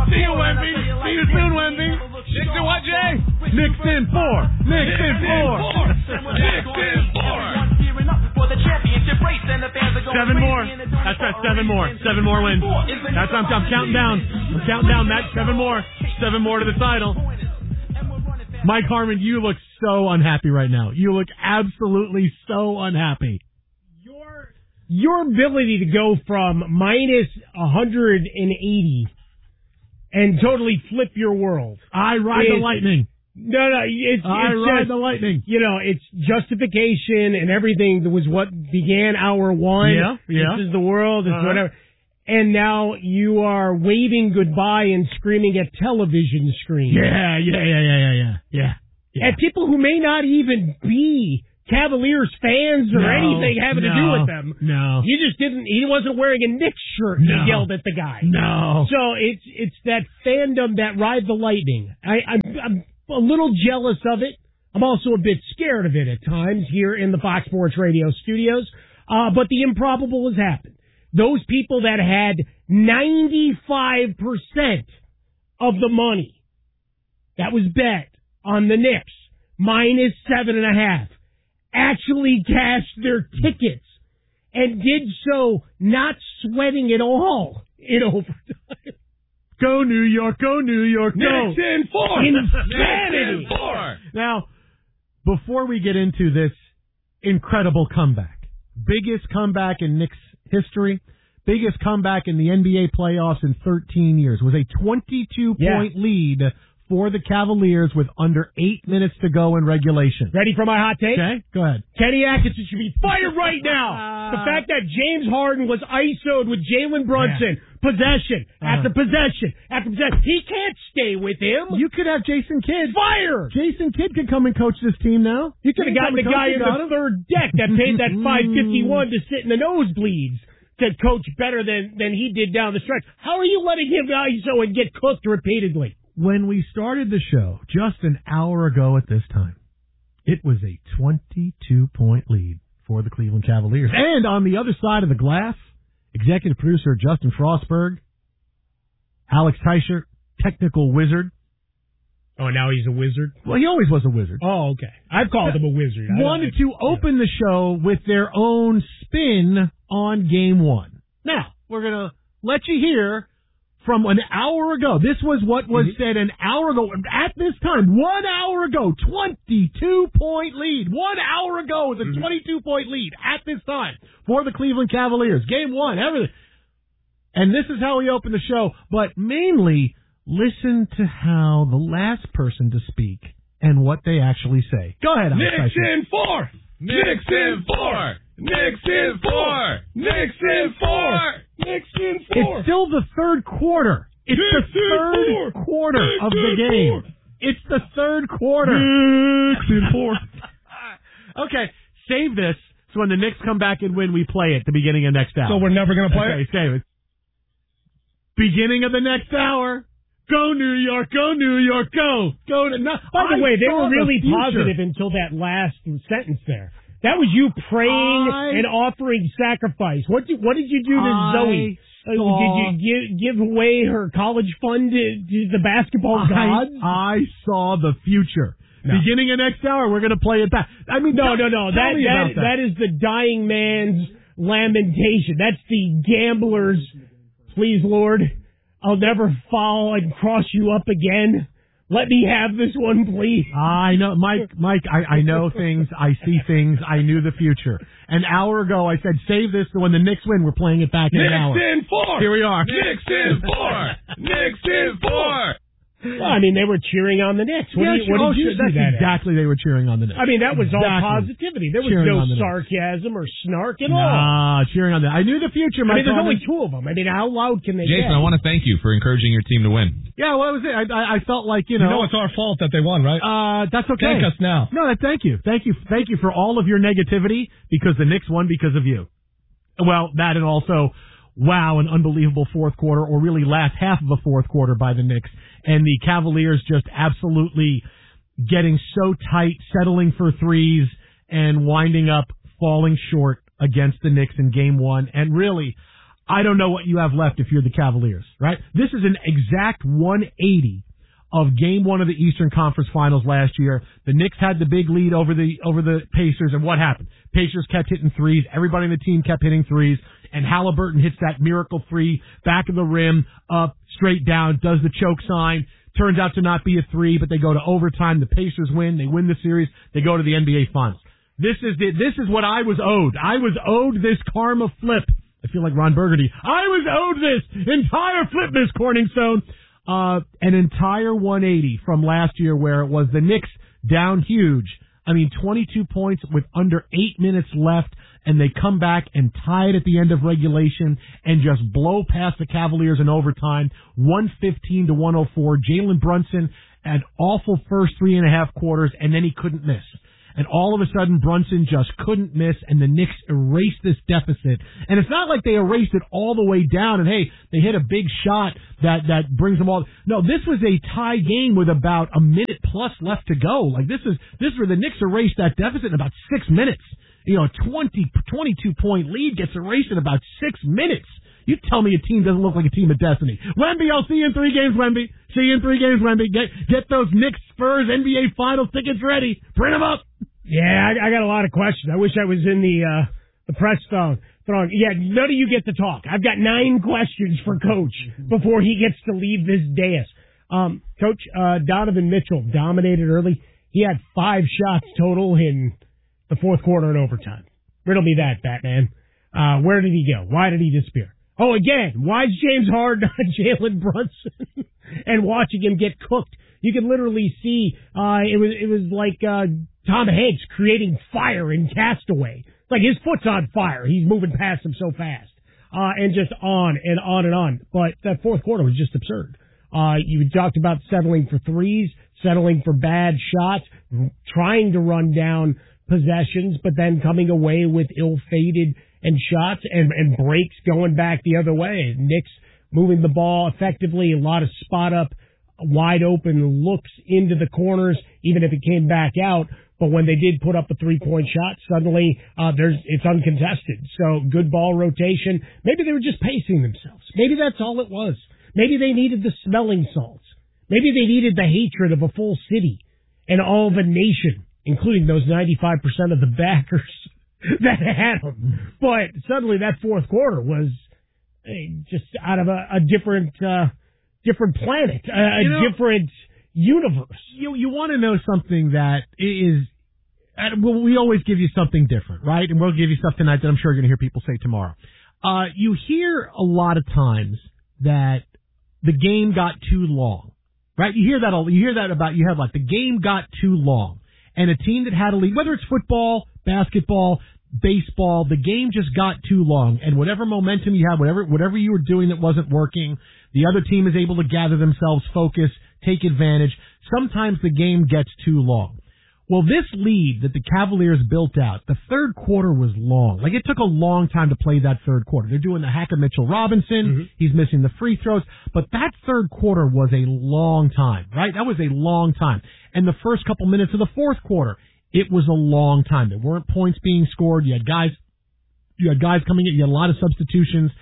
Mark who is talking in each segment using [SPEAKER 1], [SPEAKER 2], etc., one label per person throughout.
[SPEAKER 1] See you, Wemby. See you soon, Wemby. Knicks in what, Jay? Knicks in 4. Knicks in 4. Knicks in 4. 7 more. That's right, 7 more. 7 more wins. That's I'm counting down. I'm counting down, Matt. 7 more. 7 more to the title. Mike Harmon, you look so unhappy right now. You look absolutely so unhappy.
[SPEAKER 2] Your ability to go from minus 180 and totally flip your world.
[SPEAKER 1] I ride the lightning.
[SPEAKER 2] No, it's
[SPEAKER 1] ride
[SPEAKER 2] just,
[SPEAKER 1] the lightning.
[SPEAKER 2] You know, it's justification and everything that was what began hour one.
[SPEAKER 1] Yeah.
[SPEAKER 2] This is the world. It's whatever. And now you are waving goodbye and screaming at television screens.
[SPEAKER 1] Yeah.
[SPEAKER 2] At people who may not even be Cavaliers fans or anything having to do with them.
[SPEAKER 1] No.
[SPEAKER 2] He wasn't wearing a Knicks shirt and he yelled at the guy.
[SPEAKER 1] No.
[SPEAKER 2] So it's that fandom that ride the lightning. I'm a little jealous of it. I'm also a bit scared of it at times here in the Fox Sports Radio studios. But the improbable has happened. Those people that had 95% of the money that was bet on the Knicks, minus 7.5, actually cashed their tickets and did so not sweating at all in overtime.
[SPEAKER 1] Go New York, go New York, go.
[SPEAKER 2] Knicks in 4. Insanity.
[SPEAKER 1] Knicks in 4. Now, before we get into this incredible comeback, biggest comeback in Knicks history, biggest comeback in the NBA playoffs in 13 years, was a 22-point lead for the Cavaliers with under 8 minutes to go in regulation.
[SPEAKER 2] Ready for my hot take?
[SPEAKER 1] Okay, go ahead.
[SPEAKER 2] Kenny Atkinson should be fired right now. The fact that James Harden was ISO'd with Jalen Brunson, possession after possession after possession. He can't stay with him.
[SPEAKER 1] You could have Jason Kidd.
[SPEAKER 2] Fired.
[SPEAKER 1] Jason Kidd could come and coach this team now.
[SPEAKER 2] You could have gotten the guy in the third deck that paid that $551 to sit in the nosebleeds to coach better than he did down the stretch. How are you letting him ISO and get cooked repeatedly?
[SPEAKER 1] When we started the show, just an hour ago at this time, it was a 22-point lead for the Cleveland Cavaliers. And on the other side of the glass, executive producer Justin Frostberg, Alex Teicher, technical wizard.
[SPEAKER 2] Oh, now he's a wizard?
[SPEAKER 1] Well, he always was a wizard.
[SPEAKER 2] Oh, okay. I've called him a wizard.
[SPEAKER 1] Wanted to open the show with their own spin on Game 1. Now, we're going to let you hear from an hour ago. This was what was said an hour ago. At this time, 1 hour ago, 22-point lead. 1 hour ago was a 22-point lead at this time for the Cleveland Cavaliers. Game 1, everything. And this is how we open the show. But mainly, listen to how the last person to speak and what they actually say. Go ahead, Alex.
[SPEAKER 3] Knicks in 4. Knicks in 4. Knicks in 4. Knicks in 4. Knicks in 4.
[SPEAKER 1] It's still the third quarter. It's the third quarter of the game. It's the third quarter.
[SPEAKER 3] Knicks in 4.
[SPEAKER 1] Okay, save this so when the Knicks come back and win, we play it at the beginning of next hour.
[SPEAKER 3] So we're never going to play it?
[SPEAKER 1] Save it. Beginning of the next hour. Go New York, go New York, go.
[SPEAKER 2] By the way, they were really positive until that last sentence there. That was you praying and offering sacrifice. What did you do to Zoe? Did you give away her college fund to the basketball gods?
[SPEAKER 1] I saw the future. No. Beginning of next hour, we're going to play it back. I mean, no.
[SPEAKER 2] That is the dying man's lamentation. That's the gambler's, please, Lord, I'll never fall and cross you up again. Let me have this one, please.
[SPEAKER 1] I know, Mike, I know things. I see things. I knew the future. An hour ago, I said, save this so when the Knicks win, we're playing it back in an hour.
[SPEAKER 3] Knicks in 4.
[SPEAKER 1] Here we are.
[SPEAKER 3] Knicks in 4. Knicks in 4.
[SPEAKER 2] Well, I mean, they were cheering on the Knicks. What did you see that
[SPEAKER 1] exactly, they were cheering on the Knicks.
[SPEAKER 2] I mean, that was all positivity. There was no sarcasm or snark at all.
[SPEAKER 1] Nah, cheering on the I knew the future,
[SPEAKER 2] Mike. I mean, there's only two of them. I mean, how loud can they get?
[SPEAKER 4] Jason, I want to thank you for encouraging your team to win.
[SPEAKER 1] Yeah, well, that was it. I felt like,
[SPEAKER 3] You know it's our fault that they won, right?
[SPEAKER 1] That's okay.
[SPEAKER 3] Thank us now.
[SPEAKER 1] No, thank you. Thank you for all of your negativity because the Knicks won because of you. Well, that and also, wow, an unbelievable fourth quarter, or really last half of a fourth quarter by the Knicks. And the Cavaliers just absolutely getting so tight, settling for threes, and winding up falling short against the Knicks in Game 1. And really, I don't know what you have left if you're the Cavaliers, right? This is an exact 180 of Game 1 of the Eastern Conference Finals last year. The Knicks had the big lead over the Pacers, and what happened? Pacers kept hitting threes. Everybody on the team kept hitting threes, and Halliburton hits that miracle three, back of the rim, up, straight down, does the choke sign. Turns out to not be a three, but they go to overtime. The Pacers win. They win the series. They go to the NBA Finals. This is what I was owed. I was owed this karma flip. I feel like Ron Burgundy. I was owed this entire flip, Miss Corningstone. An entire 180 from last year where it was the Knicks down huge. 22 points with under 8 minutes left, and they come back and tie it at the end of regulation and just blow past the Cavaliers in overtime, 115 to 104. Jalen Brunson had awful first 3.5 quarters, and then he couldn't miss. And all of a sudden, Brunson just couldn't miss, and the Knicks erased this deficit. And it's not like they erased it all the way down, and hey, they hit a big shot that brings them all. No, this was a tie game with about a minute plus left to go. Like this is where the Knicks erased that deficit in about 6 minutes. A 22 point lead gets erased in about 6 minutes. You tell me a team doesn't look like a team of destiny. Wemby, I'll see you in 3 games, Wemby. See you in 3 games, Wemby. Get those Knicks Spurs NBA Finals tickets ready. Print them up.
[SPEAKER 2] Yeah, I got a lot of questions. I wish I was in the press throng. Yeah, none of you get to talk. I've got 9 questions for Coach before he gets to leave this dais. Coach, Donovan Mitchell dominated early. He had 5 shots total in the fourth quarter and overtime. Riddle me that, Batman. Where did he go? Why did he disappear? Oh, again, why is James Harden on Jalen Brunson and watching him get cooked? You can literally see it was like Tom Hanks creating fire in Castaway. Like his foot's on fire. He's moving past him so fast. And just on and on and on. But that fourth quarter was just absurd. You talked about settling for threes, settling for bad shots, trying to run down possessions, but then coming away with ill-fated and shots and breaks going back the other way. Knicks moving the ball effectively, a lot of spot-up, wide-open looks into the corners, even if it came back out. But when they did put up a 3-point shot, suddenly it's uncontested. So good ball rotation. Maybe they were just pacing themselves. Maybe that's all it was. Maybe they needed the smelling salts. Maybe they needed the hatred of a full city and all of a nation, including those 95% of the backers that had them. But suddenly that fourth quarter was just out of a different planet, different universe.
[SPEAKER 1] You want to know something that is, well, we always give you something different, right? And we'll give you stuff tonight that I'm sure you're going to hear people say tomorrow. You hear a lot of times that the game got too long, right? You hear that about the game got too long. And a team that had a lead, whether it's football, basketball, baseball, the game just got too long. And whatever momentum you have, whatever you were doing that wasn't working, the other team is able to gather themselves, focus, take advantage. Sometimes the game gets too long. Well, this lead that the Cavaliers built out, the third quarter was long. Like, it took a long time to play that third quarter. They're doing the hack of Mitchell Robinson. Mm-hmm. He's missing the free throws. But that third quarter was a long time, right? That was a long time. And the first couple minutes of the fourth quarter, it was a long time. There weren't points being scored. You had guys coming in. You had a lot of substitutions.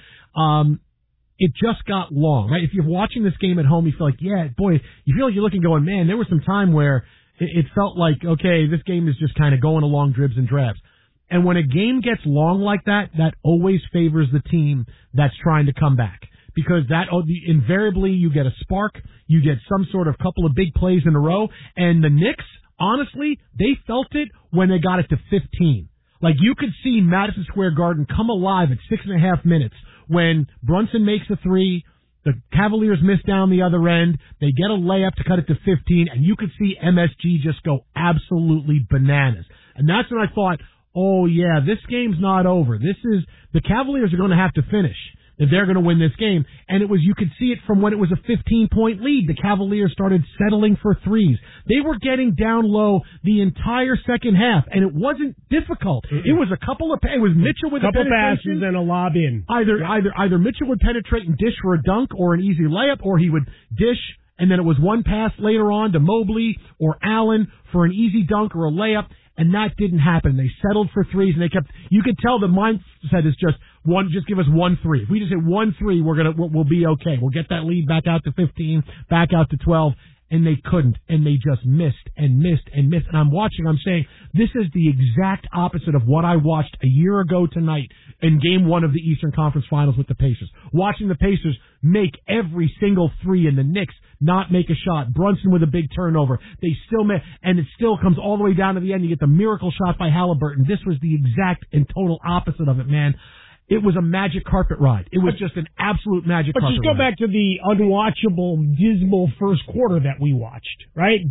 [SPEAKER 1] It just got long, right? If you're watching this game at home, you feel like, you feel like you're looking going, man, there was some time where it felt like, okay, this game is just kind of going along dribs and drabs. And when a game gets long like that, that always favors the team that's trying to come back. Because invariably you get a spark, you get some sort of couple of big plays in a row, and the Knicks, honestly, they felt it when they got it to 15. Like, you could see Madison Square Garden come alive at 6.5 minutes when Brunson makes a three, the Cavaliers miss down the other end, they get a layup to cut it to 15, and you could see MSG just go absolutely bananas. And that's when I thought, oh yeah, this game's not over. The Cavaliers are going to have to finish if they're going to win this game. And you could see it from when it was a 15-point lead. The Cavaliers started settling for threes. They were getting down low the entire second half, and it wasn't difficult. Mm-hmm. It was it was Mitchell with a couple
[SPEAKER 2] passes and a lob in.
[SPEAKER 1] Either Mitchell would penetrate and dish for a dunk or an easy layup, or he would dish, and then it was one pass later on to Mobley or Allen for an easy dunk or a layup. And that didn't happen. They settled for threes, and you could tell the mindset is just give us 1-3. If we just hit 1-3, we'll be okay. We'll get that lead back out to 15, back out to 12. And they couldn't, and they just missed and missed and missed. And I'm saying, this is the exact opposite of what I watched a year ago tonight in Game 1 of the Eastern Conference Finals with the Pacers. Watching the Pacers make every single three and the Knicks not make a shot. Brunson with a big turnover. They still miss, and it still comes all the way down to the end. You get the miracle shot by Halliburton. This was the exact and total opposite of it, man. It was a magic carpet ride. It was just an absolute magic carpet ride.
[SPEAKER 2] But just go back to the unwatchable, dismal first quarter that we watched, right?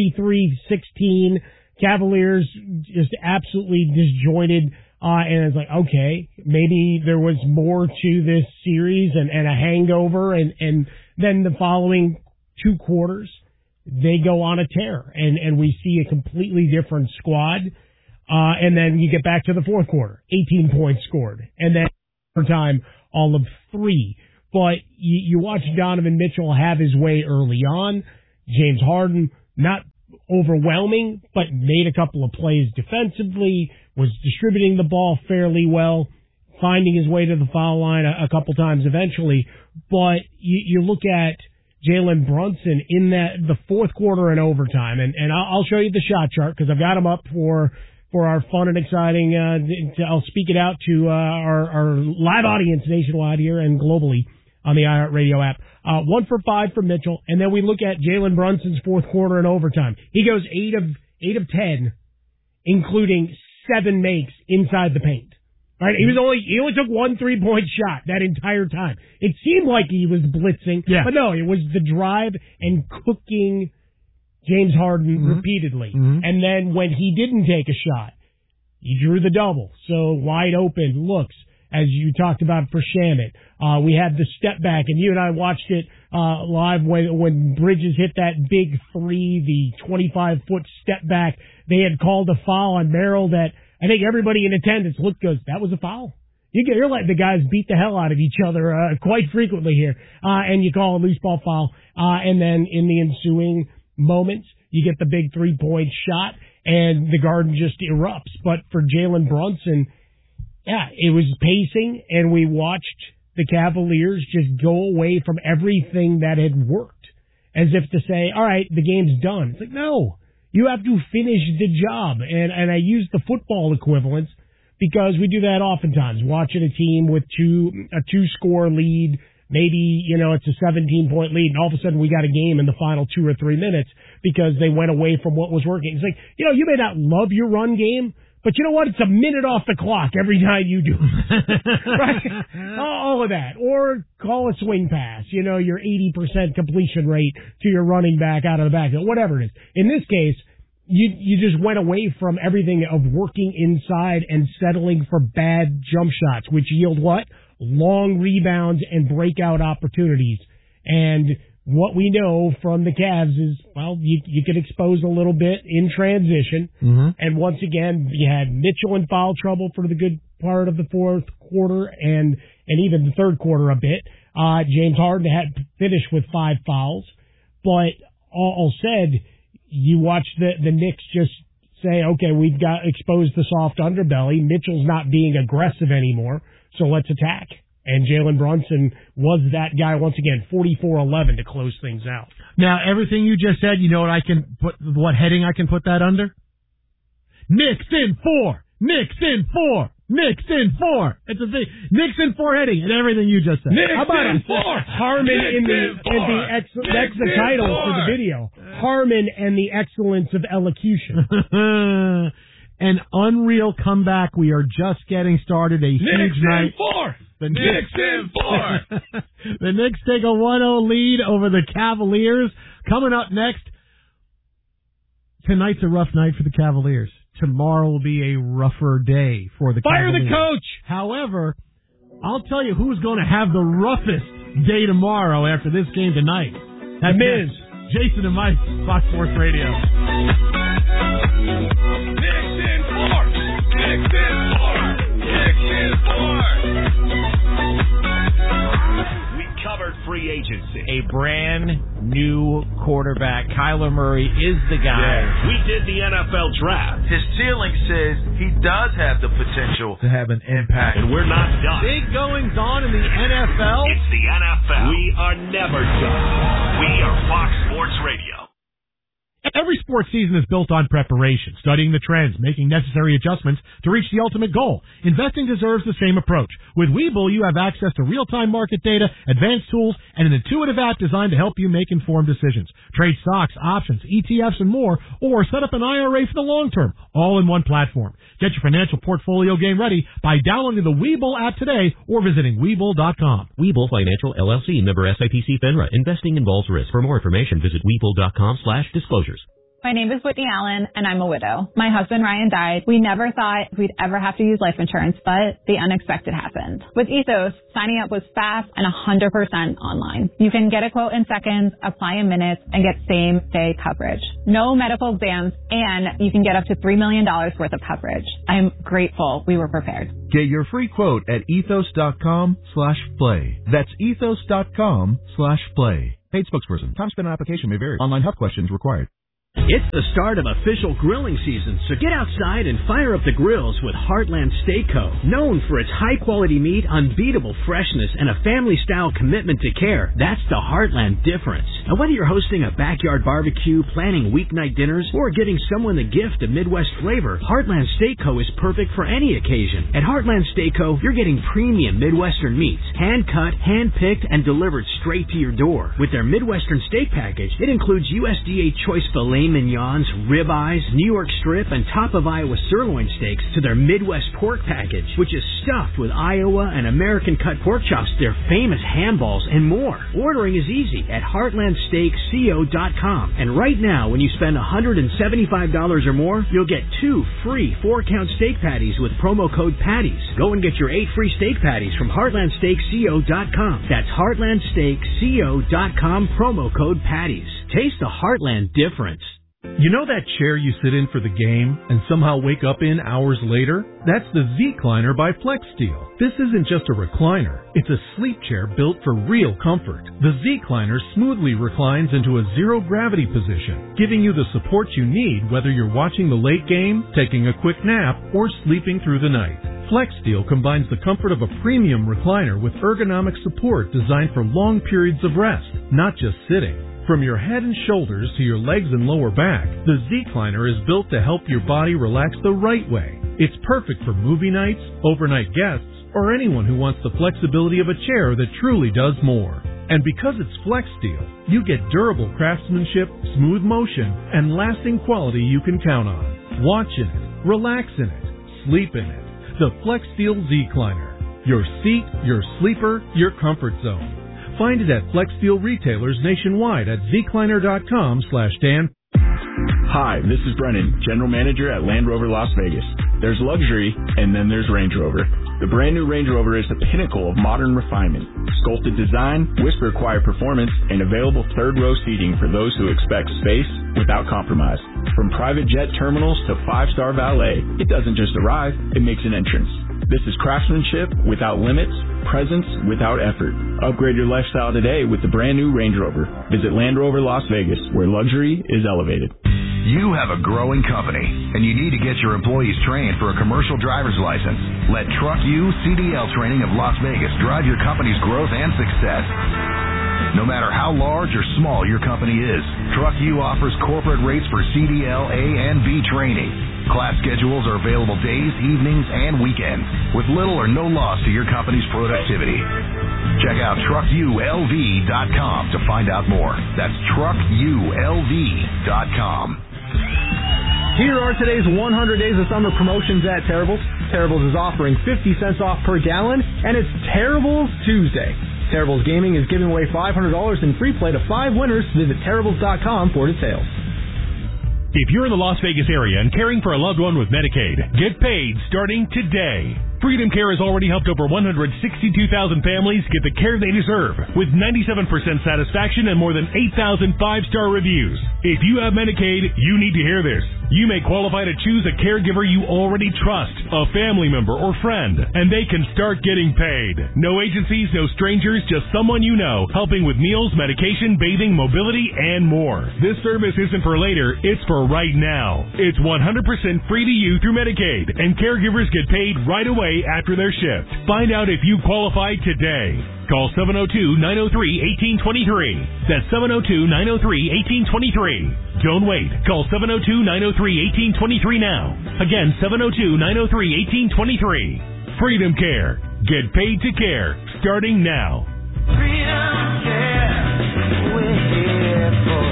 [SPEAKER 2] 23-16, Cavaliers just absolutely disjointed, and it's like, okay, maybe there was more to this series and a hangover, and then the following two quarters, they go on a tear, and we see a completely different squad. And then you get back to the fourth quarter, 18 points scored, and then overtime, all of 3. But you watch Donovan Mitchell have his way early on. James Harden, not overwhelming, but made a couple of plays defensively, was distributing the ball fairly well, finding his way to the foul line a couple times eventually. But you look at Jalen Brunson in the fourth quarter and overtime, and I'll show you the shot chart because I've got them up for our fun and exciting, I'll speak it out to our live audience nationwide here and globally on the iHeartRadio app. 1 for 5 for Mitchell, and then we look at Jalen Brunson's fourth quarter and overtime. He goes 8 of 10, including 7 makes inside the paint. Right? He only took 1 3-point shot that entire time. It seemed like he was blitzing, but no, it was the drive and cooking James Harden repeatedly. And then when he didn't take a shot, he drew the double. So wide open looks, as you talked about for Shamet. We had the step back, and you and I watched it live when Bridges hit that big 3, the 25-foot step back. They had called a foul on Merrill that I think everybody in attendance goes, that was a foul. You're letting the guys beat the hell out of each other quite frequently here. And you call a loose ball foul. And then in the ensuing moments, you get the big 3-point shot, and the Garden just erupts. But for Jalen Brunson, it was pacing, and we watched the Cavaliers just go away from everything that had worked, as if to say, all right, the game's done. It's like, no, you have to finish the job. And I use the football equivalence because we do that oftentimes, watching a team with a 2-score lead. Maybe, it's a 17-point lead, and all of a sudden we got a game in the final 2 or 3 minutes because they went away from what was working. It's like, you may not love your run game, but you know what? It's a minute off the clock every time you do it. Right? All of that. Or call a swing pass, your 80% completion rate to your running back out of the backfield, whatever it is. In this case, you just went away from everything of working inside and settling for bad jump shots, which yield what? Long rebounds and breakout opportunities. And what we know from the Cavs is, you could expose a little bit in transition. And once again, you had Mitchell in foul trouble for the good part of the fourth quarter and even the third quarter a bit. James Harden had finished with 5 fouls. But all said, you watch the Knicks just say, okay, we've got exposed the soft underbelly. Mitchell's not being aggressive anymore, so let's attack. And Jalen Brunson was that guy once again, 44-11 to close things out.
[SPEAKER 1] Now, everything you just said, you know what heading I can put that under? Knicks in 4! Knicks in 4! Knicks in 4! It's a thing. Knicks in 4 heading and everything you just said.
[SPEAKER 3] Knicks
[SPEAKER 1] How about
[SPEAKER 3] in 4!
[SPEAKER 1] Harmon in the that's the title for the video. Harmon and the excellence of elocution. An unreal comeback. We are just getting started. A huge night.
[SPEAKER 3] The Knicks in 4!
[SPEAKER 1] The Knicks take a 1-0 lead over the Cavaliers. Coming up next, tonight's a rough night for the Cavaliers. Tomorrow will be a rougher day for the Cavaliers.
[SPEAKER 2] Fire the coach!
[SPEAKER 1] However, I'll tell you who's going to have the roughest day tomorrow after this game tonight. That's
[SPEAKER 2] Miz.
[SPEAKER 1] Jason and Mike, Fox Sports Radio.
[SPEAKER 3] Knicks in 4! Knicks in 4! Knicks in 4!
[SPEAKER 5] We covered free free agency.
[SPEAKER 6] A brand new quarterback. Kyler Murray is the guy.
[SPEAKER 5] Yeah. We did the NFL draft.
[SPEAKER 7] His ceiling says he does have the potential
[SPEAKER 8] to have an impact.
[SPEAKER 5] And we're not done.
[SPEAKER 1] Big goings on in the NFL.
[SPEAKER 5] It's the NFL. We are never done. We are Fox Sports Radio.
[SPEAKER 1] Every sports season is built on preparation, studying the trends, making necessary adjustments to reach the ultimate goal. Investing deserves the same approach. With Webull, you have access to real-time market data, advanced tools, and an intuitive app designed to help you make informed decisions. Trade stocks, options, ETFs, and more, or set up an IRA for the long term, all in one platform. Get your financial portfolio game ready by downloading the Webull app today or visiting Webull.com.
[SPEAKER 9] Webull Financial LLC, member SIPC FINRA. Investing involves risk. For more information, visit Webull.com/disclosures.
[SPEAKER 10] My name is Whitney Allen, and I'm a widow. My husband, Ryan, died. We never thought we'd ever have to use life insurance, but the unexpected happened. With Ethos, signing up was fast and 100% online. You can get a quote in seconds, apply in minutes, and get same-day coverage. No medical exams, and you can get up to $3 million worth of coverage. I'm grateful we were prepared.
[SPEAKER 8] Get your free quote at ethos.com/play. That's ethos.com/play. Paid spokesperson. Time spent on application may vary. Online health questions required.
[SPEAKER 11] It's the start of official grilling season, so get outside and fire up the grills with Heartland Steak Co. Known for its high-quality meat, unbeatable freshness, and a family-style commitment to care, that's the Heartland difference. And whether you're hosting a backyard barbecue, planning weeknight dinners, or giving someone the gift of Midwest flavor, Heartland Steak Co. is perfect for any occasion. At Heartland Steak Co., you're getting premium Midwestern meats, hand-cut, hand-picked, and delivered straight to your door. With their Midwestern steak package, it includes USDA choice filet mignons, ribeyes, New York strip, and top of Iowa sirloin steaks to their Midwest pork package, which is stuffed with Iowa and American cut pork chops, their famous ham balls, and more. Ordering is easy at heartlandsteakco.com. And right now, when you spend $175 or more, you'll get 2 free 4-count steak patties with promo code PATTIES. Go and get your 8 free steak patties from heartlandsteakco.com. That's heartlandsteakco.com, promo code PATTIES. Taste the Heartland difference.
[SPEAKER 8] You know that chair you sit in for the game and somehow wake up in hours later? That's the Z-Cliner by FlexSteel. This isn't just a recliner. It's a sleep chair built for real comfort. The Z-Cliner smoothly reclines into a zero-gravity position, giving you the support you need whether you're watching the late game, taking a quick nap, or sleeping through the night. FlexSteel combines the comfort of a premium recliner with ergonomic support designed for long periods of rest, not just sitting. From your head and shoulders to your legs and lower back, the Z-Cliner is built to help your body relax the right way. It's perfect for movie nights, overnight guests, or anyone who wants the flexibility of a chair that truly does more. And because it's FlexSteel, you get durable craftsmanship, smooth motion, and lasting quality you can count on. Watch in it, relax in it, sleep in it. The FlexSteel Z-Cliner. Your seat, your sleeper, your comfort zone. Find it at FlexSteel retailers nationwide at zcliner.com/Dan.
[SPEAKER 12] Hi, this is Brennan, General Manager at Land Rover Las Vegas. There's luxury, and then there's Range Rover. The brand new Range Rover is the pinnacle of modern refinement. Sculpted design, whisper-quiet performance, and available third-row seating for those who expect space without compromise. From private jet terminals to 5-star valet, it doesn't just arrive, it makes an entrance. This is craftsmanship without limits, presence without effort. Upgrade your lifestyle today with the brand new Range Rover. Visit Land Rover Las Vegas, where luxury is elevated.
[SPEAKER 13] You have a growing company, and you need to get your employees trained for a commercial driver's license. Let Truck U CDL Training of Las Vegas drive your company's growth and success. No matter how large or small your company is, Truck U offers corporate rates for CDL A and B training. Class schedules are available days, evenings, and weekends, with little or no loss to your company's productivity. Check out truckulv.com to find out more. That's truckulv.com.
[SPEAKER 14] Here are today's 100 days of summer promotions at Terrible's. Terrible's is offering 50 cents off per gallon, and it's Terrible's Tuesday. Terrible's Gaming is giving away $500 in free play to 5 winners. Visit Terrible's.com for details.
[SPEAKER 15] If you're in the Las Vegas area and caring for a loved one with Medicaid, get paid starting today. Freedom Care has already helped over 162,000 families get the care they deserve, with 97% satisfaction and more than 8,000 5-star reviews. If you have Medicaid, you need to hear this. You may qualify to choose a caregiver you already trust, a family member or friend, and they can start getting paid. No agencies, no strangers, just someone you know, helping with meals, medication, bathing, mobility, and more. This service isn't for later, it's for right now. It's 100% free to you through Medicaid, and caregivers get paid right away after their shift. Find out if you qualify today. Call 702-903-1823. That's 702-903-1823. Don't wait. Call 702-903-1823 now. Again, 702-903-1823. Freedom Care. Get paid to care. Starting now.
[SPEAKER 16] Freedom Care. We're here for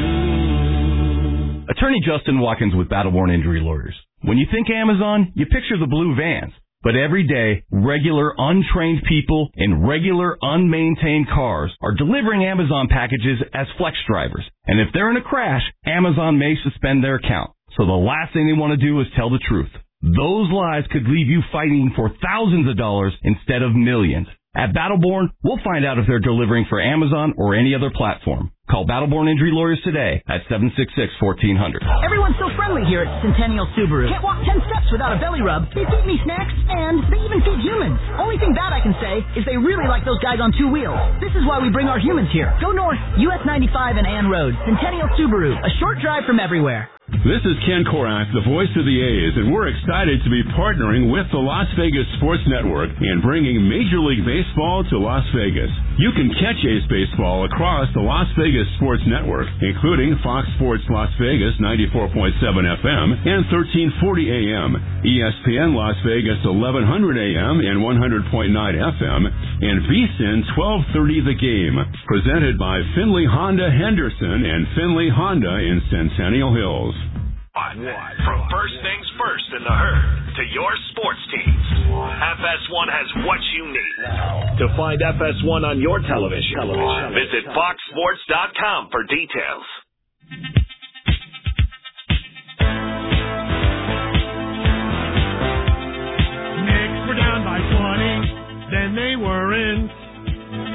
[SPEAKER 16] you.
[SPEAKER 17] Attorney Justin Watkins with Battleborn Injury Lawyers. When you think Amazon, you picture the blue vans. But every day, regular untrained people in regular unmaintained cars are delivering Amazon packages as flex drivers. And if they're in a crash, Amazon may suspend their account. So the last thing they want to do is tell the truth. Those lies could leave you fighting for thousands of dollars instead of millions. At Battleborn, we'll find out if they're delivering for Amazon or any other platform. Call Battleborn Injury Lawyers today at 766-1400.
[SPEAKER 18] Everyone's so friendly here at Centennial Subaru. Can't walk 10 steps without a belly rub. They feed me snacks, and they even feed humans. Only thing bad I can say is they really like those guys on two wheels. This is why we bring our humans here. Go north, US 95 and Ann Road. Centennial Subaru, a short drive from everywhere.
[SPEAKER 19] This is Ken Korak, the voice of the A's, and we're excited to be partnering with the Las Vegas Sports Network and bringing Major League Baseball to Las Vegas. You can catch A's baseball across the Las Vegas Sports Network, including Fox Sports Las Vegas 94.7 FM and 1340 AM, ESPN Las Vegas 1100 AM and 100.9 FM, and VSiN 1230 The Game, presented by Finley Honda Henderson and Finley Honda in Centennial Hills.
[SPEAKER 5] From first things first in the herd to your sports teams, FS1 has what you need. To find FS1 on your television, visit foxsports.com for details.
[SPEAKER 1] Knicks were down by 20, then they were in